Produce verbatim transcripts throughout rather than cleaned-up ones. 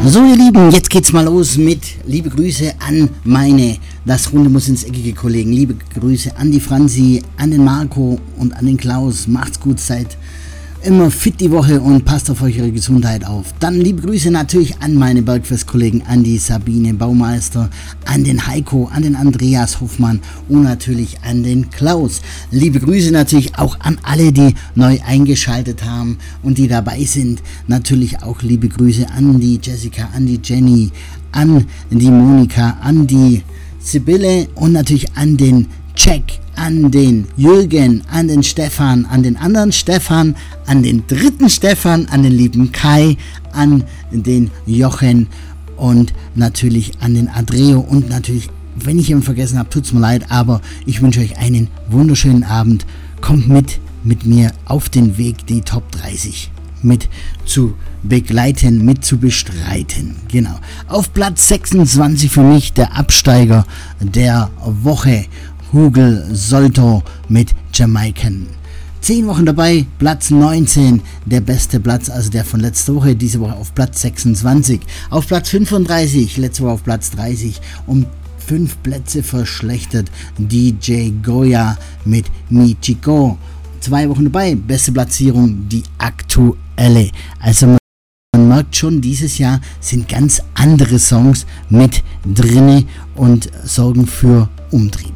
So ihr Lieben, jetzt geht's mal los mit liebe Grüße an meine Das Runde muss ins Eckige Kollegen, liebe Grüße an die Franzi, an den Marco und an den Klaus. Macht's gut, seid immer fit die Woche und passt auf eure Gesundheit auf. Dann liebe Grüße natürlich an meine Bergfest-Kollegen, an die Sabine Baumeister, an den Heiko, an den Andreas Hoffmann und natürlich an den Klaus. Liebe Grüße natürlich auch an alle, die neu eingeschaltet haben und die dabei sind. Natürlich auch liebe Grüße an die Jessica, an die Jenny, an die Monika, an die Sibylle und natürlich an den Jack, an den Jürgen, an den Stefan, an den anderen Stefan, an den dritten Stefan, an den lieben Kai, an den Jochen und natürlich an den Adreo und natürlich, wenn ich ihn vergessen habe, tut's mir leid, aber ich wünsche euch einen wunderschönen Abend. Kommt mit, mit mir auf den Weg, die Top dreißig mit zu begleiten, mit zu bestreiten. Genau. Auf Platz sechsundzwanzig für mich der Absteiger der Woche, Hugel Solto mit Jamaican. Zehn Wochen dabei, Platz neunzehn, der beste Platz, also der von letzter Woche, diese Woche auf Platz sechsundzwanzig. Auf Platz fünfunddreißig, letzte Woche auf Platz dreißig, um fünf Plätze verschlechtert, D J Goya mit Michiko. Zwei Wochen dabei, beste Platzierung, die aktuelle. Also man merkt schon, dieses Jahr sind ganz andere Songs mit drinne und sorgen für Umtrieb.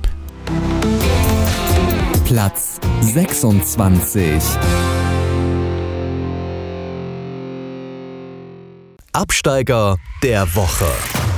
Platz sechsundzwanzig. Absteiger der Woche.